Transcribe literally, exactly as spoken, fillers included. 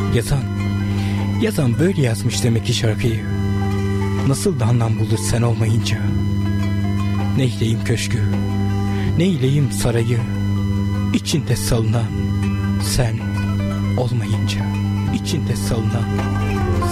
Yazan, yazan böyle yazmış demek ki şarkıyı. Nasıl da anlam bulur sen olmayınca. Neyleyim köşkü, neyleyim sarayı, içinde salınan sen olmayınca, içinde salınan